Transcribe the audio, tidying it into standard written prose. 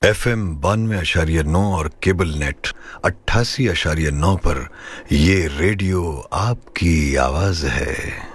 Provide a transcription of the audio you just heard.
FM 92.9 और cable net 88.9 पर ये रेडियो आपकी आवाज है।